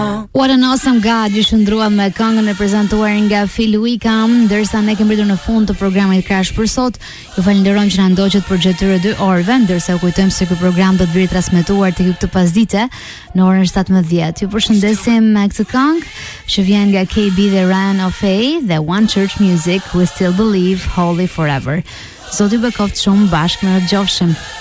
What an awesome God, ju shndruam me këngën e prezantuar nga Phil Wickham, ndërsa ne kemi mbritur në fund të programit Crash për sot. Ju falenderojmë që na ndoqët për gjatë këtyre 2 orëve, ndërsa u kujtojmë se ky program do të bëhet transmetuar tek ju këtë pasdite në orën 17. Ju përshëndesim me këtë këngë që vjen nga KB dhe Ryan of Faith dhe One Church Music, We Still Believe, Holy Forever. Zoti bekoft shumë, bashkë në rëgjofshëm.